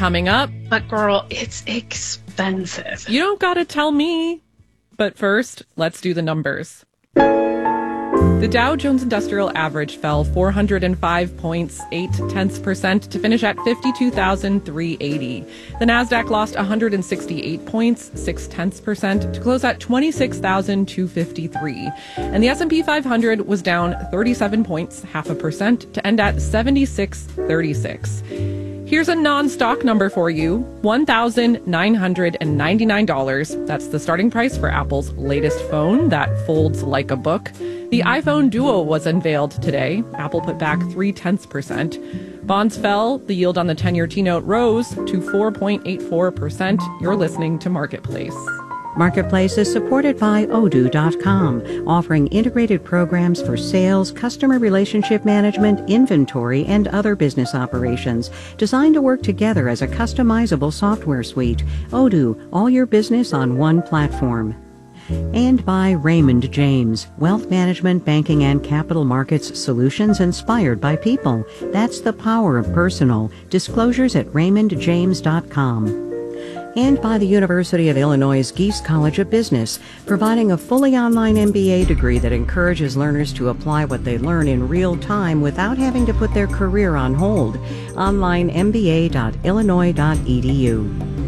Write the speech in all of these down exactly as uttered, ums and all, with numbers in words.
coming up. But girl, it's expensive. You don't gotta tell me. But first, let's do the numbers. The Dow Jones Industrial Average fell four hundred five points, eight tenths percent, to finish at fifty-two thousand three hundred eighty. The Nasdaq lost one hundred sixty-eight points, six tenths percent, to close at twenty-six thousand two hundred fifty-three. And the S and P five hundred was down thirty-seven points, half a percent, to end at seventy-six thirty-six. Here's a non-stock number for you, one thousand nine hundred ninety-nine dollars. That's the starting price for Apple's latest phone that folds like a book. The iPhone Duo was unveiled today. Apple put back three tenths percent. Bonds fell. The yield on the ten-year T-note rose to four point eight four percent. You're listening to Marketplace. Marketplace is supported by Odoo dot com, offering integrated programs for sales, customer relationship management, inventory, and other business operations, designed to work together as a customizable software suite. Odoo, all your business on one platform. And by Raymond James, wealth management, banking, and capital markets solutions inspired by people. That's the power of personal. Disclosures at raymond james dot com. And by the University of Illinois' Geese College of Business, providing a fully online M B A degree that encourages learners to apply what they learn in real time without having to put their career on hold. Online m b a dot illinois dot e d u.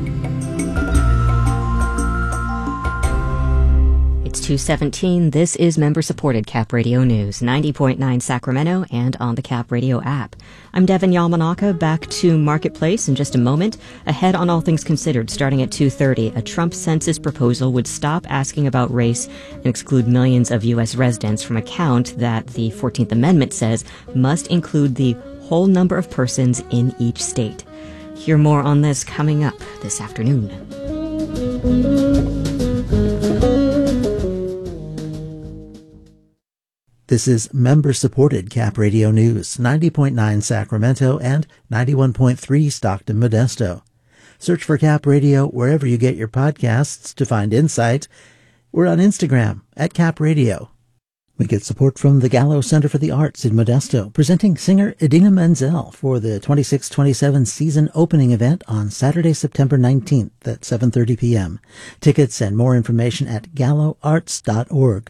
two seventeen, this is member-supported Cap Radio News, ninety point nine Sacramento and on the Cap Radio app. I'm Devin Yamanaka, back to Marketplace in just a moment. Ahead on All Things Considered, starting at two thirty, a Trump census proposal would stop asking about race and exclude millions of U S residents from a count that the fourteenth Amendment says must include the whole number of persons in each state. Hear more on this coming up this afternoon. This is member-supported Cap Radio News, ninety point nine Sacramento and ninety-one point three Stockton Modesto. Search for Cap Radio wherever you get your podcasts to find insight. We're on Instagram at Cap Radio. We get support from the Gallo Center for the Arts in Modesto, presenting singer Idina Menzel for the twenty-six twenty-seven season opening event on Saturday, September nineteenth at seven thirty p.m. Tickets and more information at gallo arts dot org.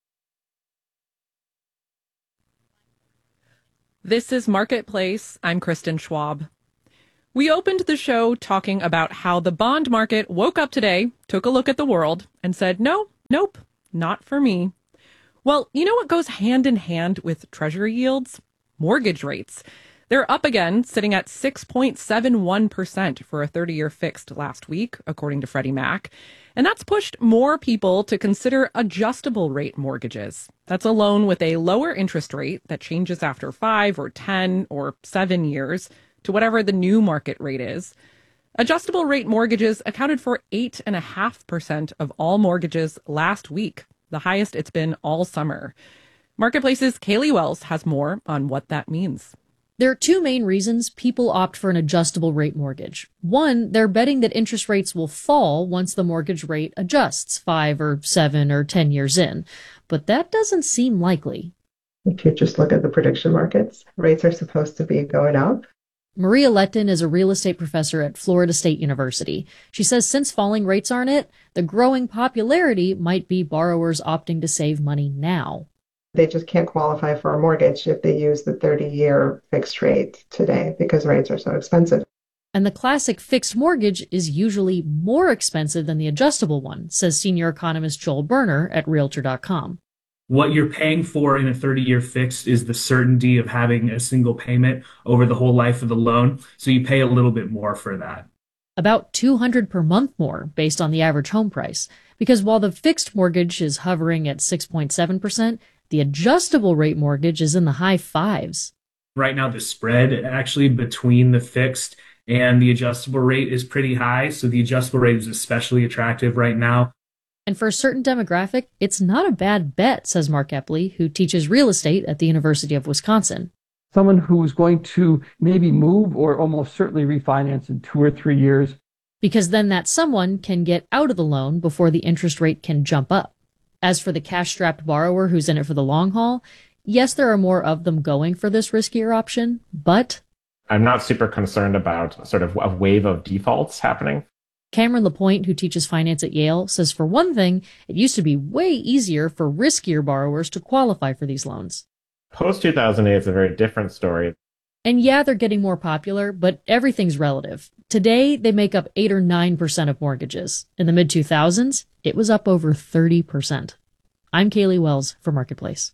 This is Marketplace. I'm Kristen Schwab. We opened the show talking about how the bond market woke up today, took a look at the world, and said, no, nope, not for me. Well, you know what goes hand in hand with treasury yields? Mortgage rates. They're up again, sitting at six point seven one percent for a thirty-year fixed last week, according to Freddie Mac. And that's pushed more people to consider adjustable rate mortgages. That's a loan with a lower interest rate that changes after five or ten or seven years to whatever the new market rate is. Adjustable rate mortgages accounted for eight point five percent of all mortgages last week, the highest it's been all summer. Marketplace's Kaylee Wells has more on what that means. There are two main reasons people opt for an adjustable rate mortgage. One, they're betting that interest rates will fall once the mortgage rate adjusts five or seven or ten years in. But that doesn't seem likely. If you just look at the prediction markets, rates are supposed to be going up. Maria Letton is a real estate professor at Florida State University. She says since falling rates aren't it, the growing popularity might be borrowers opting to save money now. They just can't qualify for a mortgage if they use the thirty-year fixed rate today because rates are so expensive. And the classic fixed mortgage is usually more expensive than the adjustable one, says senior economist Joel Berner at Realtor dot com. What you're paying for in a thirty-year fixed is the certainty of having a single payment over the whole life of the loan, so you pay a little bit more for that. About two hundred dollars per month more based on the average home price, because while the fixed mortgage is hovering at six point seven percent, the adjustable rate mortgage is in the high fives. Right now, the spread actually between the fixed and the adjustable rate is pretty high. So the adjustable rate is especially attractive right now. And for a certain demographic, it's not a bad bet, says Mark Epley, who teaches real estate at the University of Wisconsin. Someone who's going to maybe move or almost certainly refinance in two or three years. Because then that someone can get out of the loan before the interest rate can jump up. As for the cash-strapped borrower who's in it for the long haul, yes, there are more of them going for this riskier option, but I'm not super concerned about sort of a wave of defaults happening. Cameron Lapointe, who teaches finance at Yale, says for one thing, it used to be way easier for riskier borrowers to qualify for these loans. Post two thousand eight is a very different story. And yeah, they're getting more popular, but everything's relative. Today, they make up eight or nine percent of mortgages. In the mid two thousands, it was up over thirty percent. I'm Kaylee Wells for Marketplace.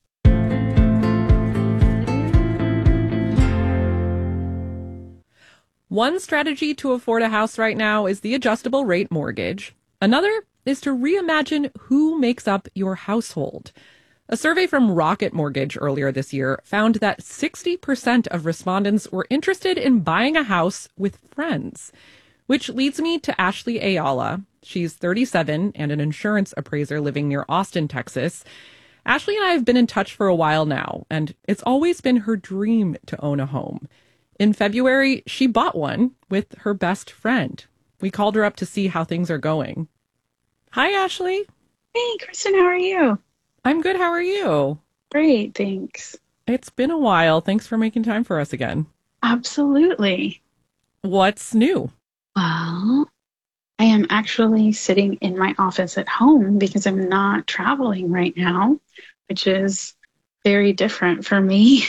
One strategy to afford a house right now is the adjustable rate mortgage. Another is to reimagine who makes up your household. A survey from Rocket Mortgage earlier this year found that sixty percent of respondents were interested in buying a house with friends, which leads me to Ashley Ayala. She's thirty-seven and an insurance appraiser living near Austin, Texas. Ashley and I have been in touch for a while now, and it's always been her dream to own a home. In February, she bought one with her best friend. We called her up to see how things are going. Hi, Ashley. Hey, Kristen, how are you? I'm good. How are you? Great, thanks. It's been a while. Thanks for making time for us again. Absolutely. What's new? Well, I am actually sitting in my office at home because I'm not traveling right now, which is very different for me.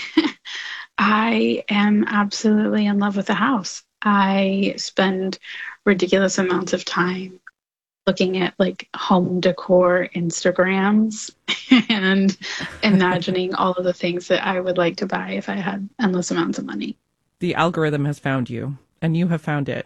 I am absolutely in love with the house. I spend ridiculous amounts of time looking at like home decor Instagrams and imagining all of the things that I would like to buy if I had endless amounts of money. The algorithm has found you, and you have found it.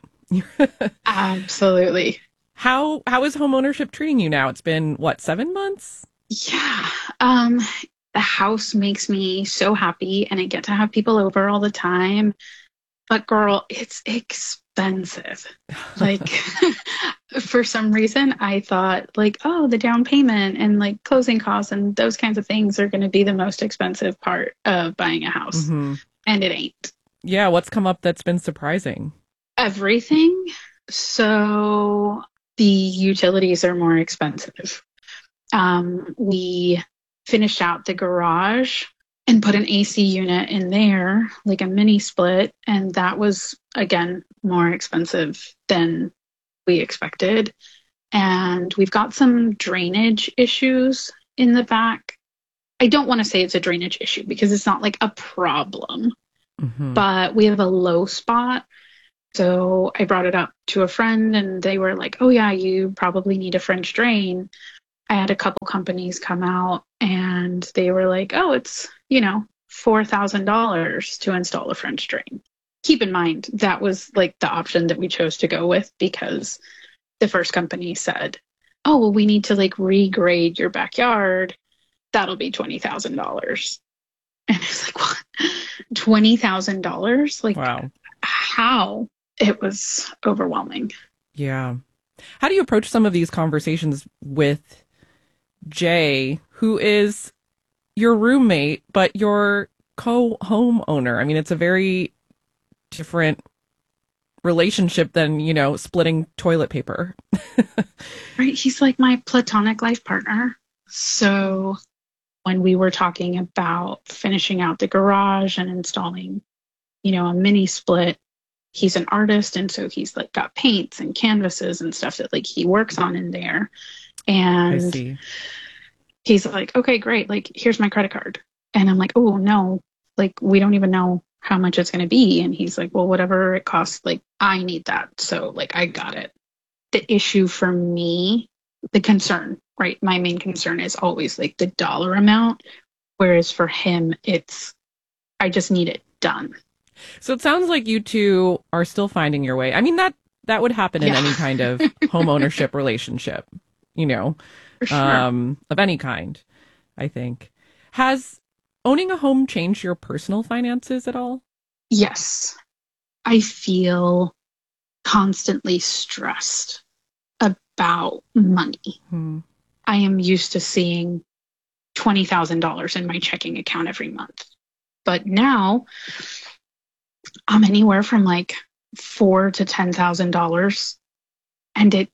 Absolutely. How how is homeownership treating you now? It's been, what, seven months? Yeah. Um, the house makes me so happy, and I get to have people over all the time. But girl, it's expensive. Like, for some reason, I thought like, oh, the down payment and like closing costs and those kinds of things are going to be the most expensive part of buying a house. Mm-hmm. And it ain't. Yeah. What's come up that's been surprising? Everything. So the utilities are more expensive. Um, we finished out the garage and put an A C unit in there, like a mini split. And that was, again, more expensive than we expected. And we've got some drainage issues in the back. I don't want to say it's a drainage issue because it's not like a problem, mm-hmm. but we have a low spot. So I brought it up to a friend and they were like, oh yeah, you probably need a French drain. I had a couple companies come out and they were like, oh, it's, you know, four thousand dollars to install a French drain. Keep in mind, that was like the option that we chose to go with because the first company said, oh, well, we need to like regrade your backyard. That'll be twenty thousand dollars. And I was like, what? twenty thousand dollars? Like, wow. How? It was overwhelming. Yeah. How do you approach some of these conversations with Jay, who is your roommate, but your co-homeowner? I mean, it's a very different relationship than, you know, splitting toilet paper. Right. He's like my platonic life partner. So when we were talking about finishing out the garage and installing, you know, a mini split, he's an artist. And so he's like got paints and canvases and stuff that like he works on in there. And I see. He's like, okay, great. Like, here's my credit card. And I'm like, oh, no, like, we don't even know how much it's going to be. And he's like, well, whatever it costs, like, I need that. So, like, I got it. The issue for me, the concern, right? My main concern is always like the dollar amount. Whereas for him, it's, I just need it done. So it sounds like you two are still finding your way. I mean, that, that would happen in yeah. any kind of home ownership relationship, you know. Sure. Um, of any kind, I think. Has owning a home changed your personal finances at all? Yes. I feel constantly stressed about money. Hmm. I am used to seeing twenty thousand dollars in my checking account every month. But now I'm anywhere from like four to ten thousand dollars, and it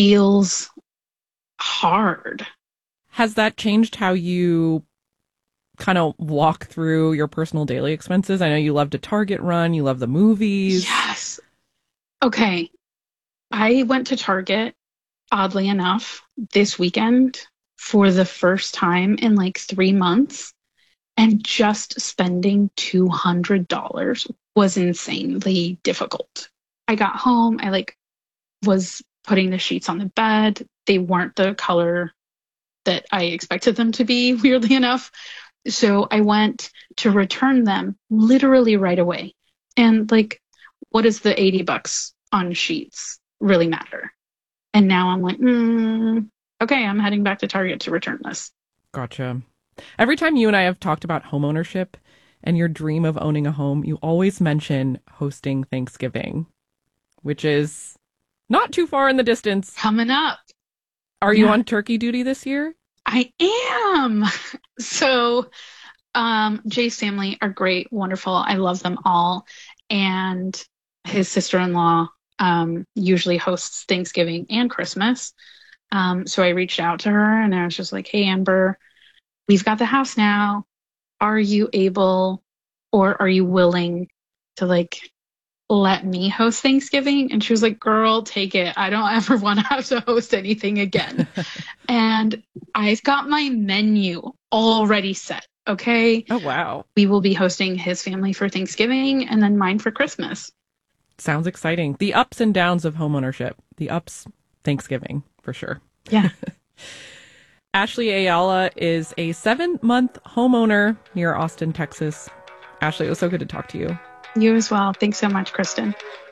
feels hard. Has that changed how you kind of walk through your personal daily expenses? I know you love to Target run, you love the movies. Yes. Okay. I went to Target, oddly enough, this weekend for the first time in like three months. And just spending two hundred dollars was insanely difficult. I got home, I like was putting the sheets on the bed. They weren't the color that I expected them to be, weirdly enough. So I went to return them literally right away. And like, what does the eighty bucks on sheets really matter? And now I'm like, mm, okay, I'm heading back to Target to return this. Gotcha. Every time you and I have talked about homeownership and your dream of owning a home, you always mention hosting Thanksgiving, which is not too far in the distance. Coming up. Are yeah. you on turkey duty this year? I am. So um, Jay's family are great, wonderful. I love them all. And his sister-in-law um, usually hosts Thanksgiving and Christmas. Um, so I reached out to her and I was just like, hey, Amber, we've got the house now. Are you able or are you willing to like let me host Thanksgiving? And she was like, girl, take it. I don't ever want to have to host anything again. And I've got my menu already set. Okay. Oh, wow. We will be hosting his family for Thanksgiving and then mine for Christmas. Sounds exciting. The ups and downs of homeownership. The ups, Thanksgiving, for sure. Yeah. Ashley Ayala is a seven-month homeowner near Austin, Texas. Ashley, it was so good to talk to you. You as well. Thanks so much, Kristen.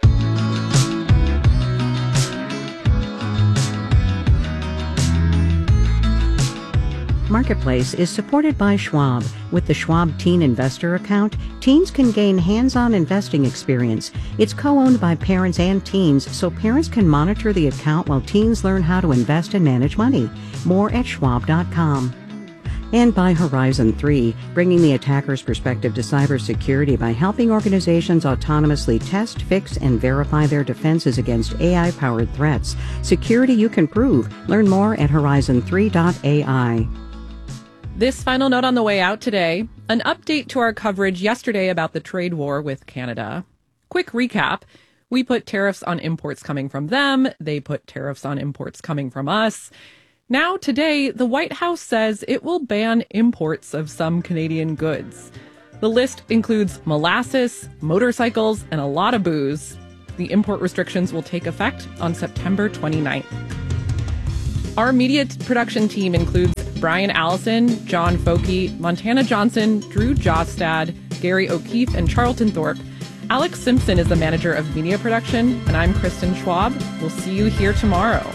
Marketplace is supported by Schwab. With the Schwab Teen Investor account, teens can gain hands-on investing experience. It's co-owned by parents and teens, so parents can monitor the account while teens learn how to invest and manage money. More at schwab dot com. And by Horizon three, bringing the attacker's perspective to cybersecurity by helping organizations autonomously test, fix, and verify their defenses against A I-powered threats. Security you can prove. Learn more at horizon three dot A I. This final note on the way out today, an update to our coverage yesterday about the trade war with Canada. Quick recap. We put tariffs on imports coming from them. They put tariffs on imports coming from us. Now, today, the White House says it will ban imports of some Canadian goods. The list includes molasses, motorcycles, and a lot of booze. The import restrictions will take effect on September twenty-ninth. Our media t- production team includes Brian Allison, John Foke, Montana Johnson, Drew Jostad, Gary O'Keefe, and Charlton Thorpe. Alex Simpson is the manager of media production, and I'm Kristen Schwab. We'll see you here tomorrow.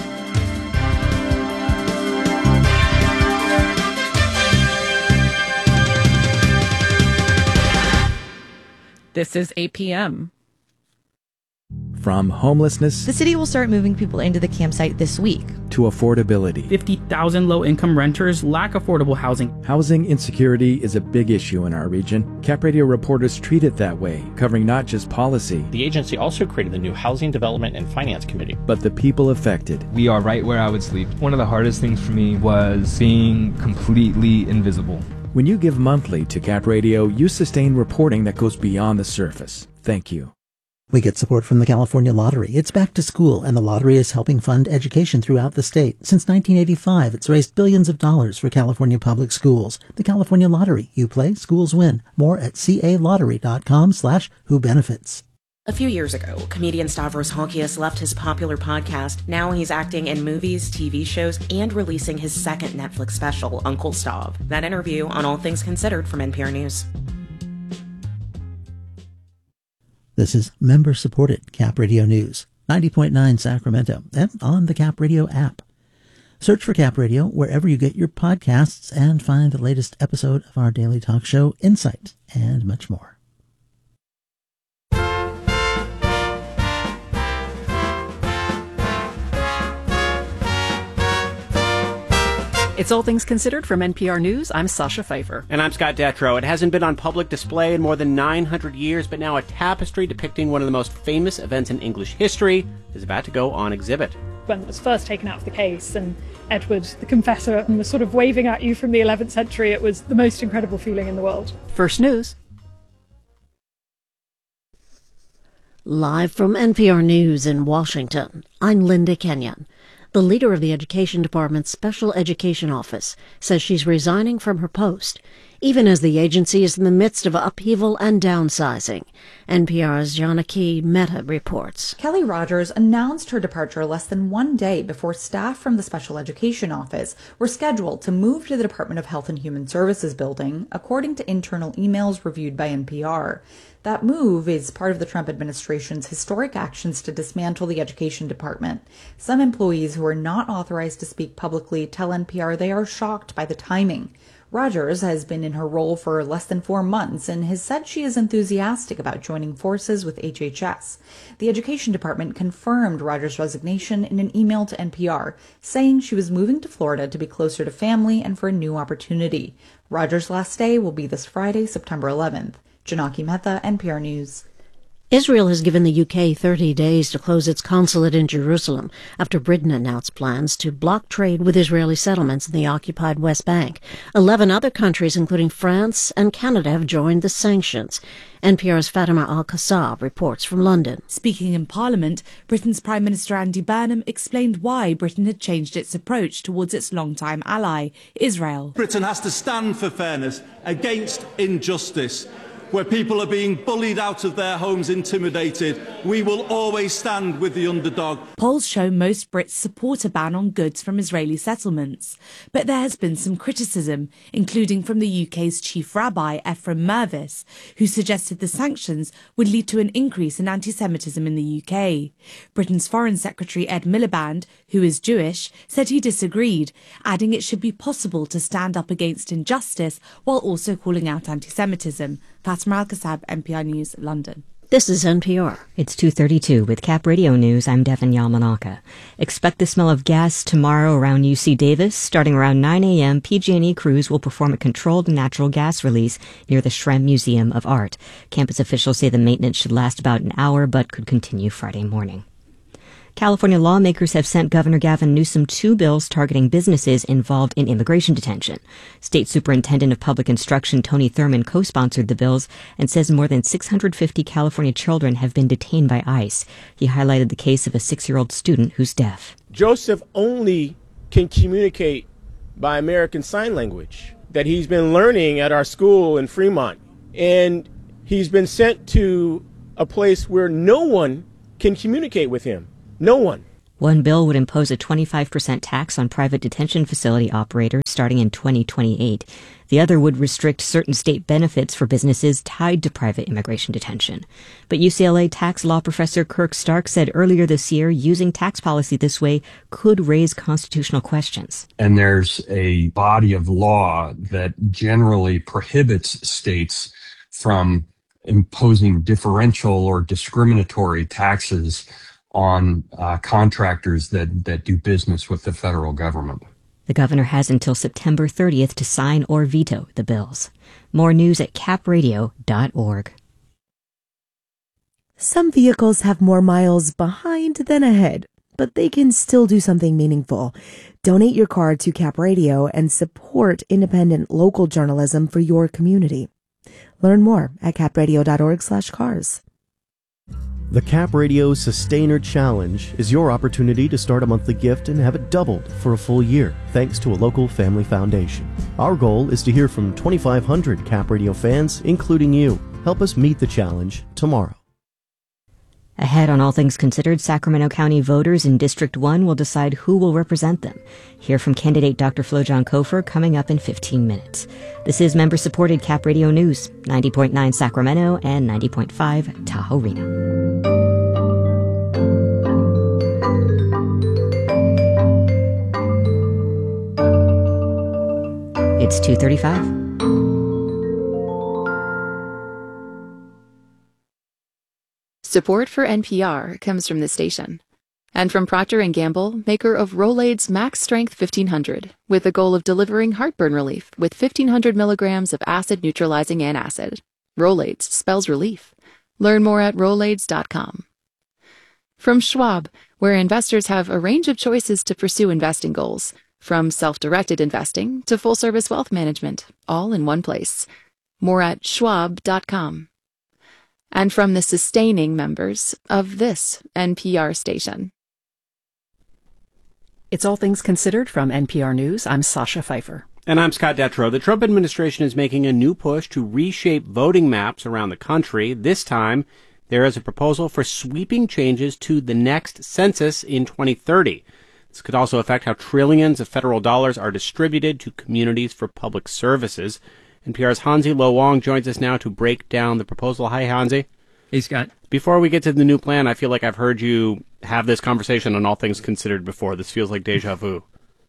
This is eight p.m. From homelessness, the city will start moving people into the campsite this week, to affordability. fifty thousand low-income renters lack affordable housing. Housing insecurity is a big issue in our region. Cap Radio reporters treat it that way, covering not just policy. The agency also created the new Housing Development and Finance Committee. But the people affected. We are right where I would sleep. One of the hardest things for me was being completely invisible. When you give monthly to Cap Radio, you sustain reporting that goes beyond the surface. Thank you. We get support from the California Lottery. It's back to school, and the lottery is helping fund education throughout the state. Since nineteen eighty-five, it's raised billions of dollars for California public schools. The California Lottery. You play, schools win. More at calottery.com slash who benefits. A few years ago, comedian Stavros Halkias left his popular podcast. Now he's acting in movies, T V shows, and releasing his second Netflix special, Uncle Stav. That interview on All Things Considered from N P R News. This is member-supported Cap Radio News, ninety point nine Sacramento, and on the Cap Radio app. Search for Cap Radio wherever you get your podcasts and find the latest episode of our daily talk show, Insight, and much more. It's All Things Considered from N P R News. I'm Sasha Pfeiffer. And I'm Scott Detrow. It hasn't been on public display in more than nine hundred years, but now a tapestry depicting one of the most famous events in English history is about to go on exhibit. When it was first taken out of the case and Edward, the confessor, was sort of waving at you from the eleventh century, it was the most incredible feeling in the world. First News. Live from N P R News in Washington, I'm Linda Kenyon. The leader of the Education Department's Special Education Office says she's resigning from her post, even as the agency is in the midst of upheaval and downsizing. N P R's Janaki Mehta reports. Kelly Rogers announced her departure less than one day before staff from the Special Education Office were scheduled to move to the Department of Health and Human Services building, according to internal emails reviewed by N P R. That move is part of the Trump administration's historic actions to dismantle the Education Department. Some employees who are not authorized to speak publicly tell N P R they are shocked by the timing. Rogers has been in her role for less than four months and has said she is enthusiastic about joining forces with H H S. The Education Department confirmed Rogers' resignation in an email to N P R, saying she was moving to Florida to be closer to family and for a new opportunity. Rogers' last day will be this Friday, September eleventh. Janaki Mehta, N P R News. Israel has given the U K thirty days to close its consulate in Jerusalem after Britain announced plans to block trade with Israeli settlements in the occupied West Bank. Eleven other countries, including France and Canada, have joined the sanctions. N P R's Fatima Al-Qassab reports from London. Speaking in Parliament, Britain's Prime Minister Andy Burnham explained why Britain had changed its approach towards its longtime ally, Israel. Britain has to stand for fairness against injustice. Where people are being bullied out of their homes, intimidated, we will always stand with the underdog. Polls show most Brits support a ban on goods from Israeli settlements. But there has been some criticism, including from the U K's chief rabbi, Ephraim Mervis, who suggested the sanctions would lead to an increase in anti-Semitism in the U K. Britain's Foreign Secretary Ed Miliband, who is Jewish, said he disagreed, adding it should be possible to stand up against injustice while also calling out anti-Semitism. Fatima Al-Qassab, N P R News, London. This is N P R. It's two thirty-two with Cap Radio News. I'm Devin Yamanaka. Expect the smell of gas tomorrow around U C Davis. Starting around nine a.m., P G and E crews will perform a controlled natural gas release near the Shrem Museum of Art. Campus officials say the maintenance should last about an hour but could continue Friday morning. California lawmakers have sent Governor Gavin Newsom two bills targeting businesses involved in immigration detention. State Superintendent of Public Instruction Tony Thurmond co-sponsored the bills and says more than six hundred fifty California children have been detained by ICE. He highlighted the case of a six-year-old student who's deaf. Joseph only can communicate by American Sign Language that he's been learning at our school in Fremont. And he's been sent to a place where no one can communicate with him. No one. One bill would impose a twenty-five percent tax on private detention facility operators starting in twenty twenty-eight. The other would restrict certain state benefits for businesses tied to private immigration detention. But U C L A tax law professor Kirk Stark said earlier this year using tax policy this way could raise constitutional questions. And there's a body of law that generally prohibits states from imposing differential or discriminatory taxes on uh, contractors that, that do business with the federal government. The governor has until September thirtieth to sign or veto the bills. More news at cap radio dot org. Some vehicles have more miles behind than ahead, but they can still do something meaningful. Donate your car to Cap Radio and support independent local journalism for your community. Learn more at cap radio dot org slash cars. The Cap Radio Sustainer Challenge is your opportunity to start a monthly gift and have it doubled for a full year, thanks to a local family foundation. Our goal is to hear from twenty-five hundred Cap Radio fans, including you. Help us meet the challenge tomorrow. Ahead on All Things Considered, Sacramento County voters in District one will decide who will represent them. Hear from candidate Doctor Flojan Kofer coming up in fifteen minutes. This is member-supported Cap Radio News, ninety point nine Sacramento and ninety point five Tahoe Reno. It's two thirty-five. Support for N P R comes from the station. And from Procter and Gamble, maker of Rolaids Max Strength fifteen hundred, with the goal of delivering heartburn relief with fifteen hundred milligrams of acid-neutralizing antacid. Rolaids spells relief. Learn more at rolaids dot com. From Schwab, where investors have a range of choices to pursue investing goals, from self-directed investing to full-service wealth management, all in one place. More at schwab dot com. And from the sustaining members of this N P R station. It's All Things Considered from N P R News. I'm Sasha Pfeiffer. And I'm Scott Detrow. The Trump administration is making a new push to reshape voting maps around the country. This time, there is a proposal for sweeping changes to the next census in twenty thirty. This could also affect how trillions of federal dollars are distributed to communities for public services. N P R's Hansi Lo Wong joins us now to break down the proposal. Hi, Hansi. Hey, Scott. Before we get to the new plan, I feel like I've heard you have this conversation on All Things Considered before. This feels like deja vu.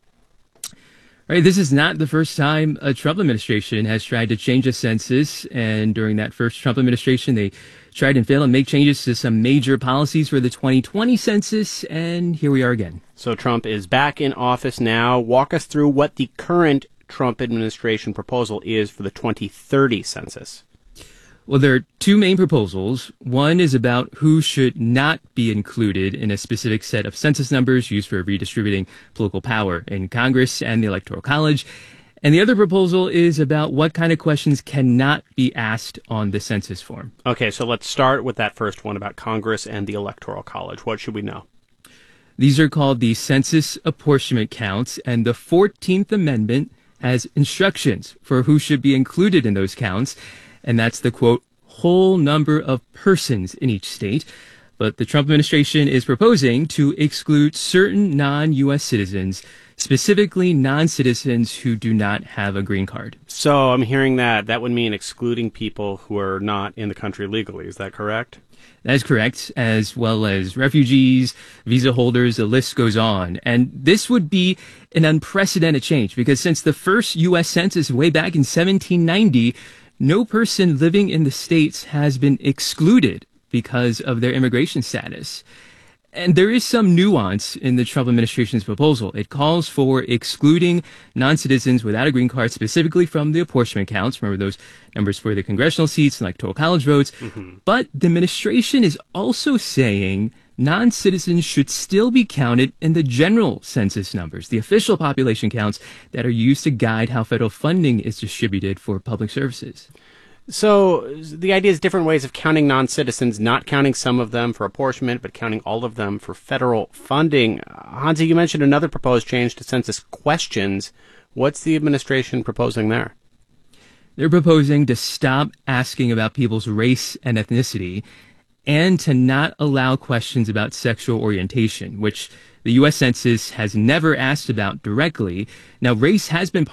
Right, this is not the first time a Trump administration has tried to change a census, and during that first Trump administration, they tried and failed to make changes to some major policies for the twenty twenty census, and here we are again. So Trump is back in office now. Walk us through what the current Trump administration proposal is for the twenty thirty census. Well, there are two main proposals. One is about who should not be included in a specific set of census numbers used for redistributing political power in Congress and the Electoral College. And the other proposal is about what kind of questions cannot be asked on the census form. Okay, so let's start with that first one about Congress and the Electoral College. What should we know? These are called the census apportionment counts, and the fourteenth Amendment has instructions for who should be included in those counts. And that's the, quote, whole number of persons in each state. But the Trump administration is proposing to exclude certain non-U S citizens, specifically non-citizens who do not have a green card. So I'm hearing that that would mean excluding people who are not in the country legally. Is that correct? That is correct, as well as refugees, visa holders, the list goes on. And this would be an unprecedented change because since the first U S census way back in seventeen ninety, no person living in the states has been excluded because of their immigration status. And there is some nuance in the Trump administration's proposal. It calls for excluding non-citizens without a green card specifically from the apportionment counts. Remember those numbers for the congressional seats and electoral college votes. Mm-hmm. But the administration is also saying non-citizens should still be counted in the general census numbers, the official population counts that are used to guide how federal funding is distributed for public services. So the idea is different ways of counting non-citizens, not counting some of them for apportionment, but counting all of them for federal funding. Hansi, you mentioned another proposed change to census questions. What's the administration proposing there? They're proposing to stop asking about people's race and ethnicity and to not allow questions about sexual orientation, which the U S Census has never asked about directly. Now, race has been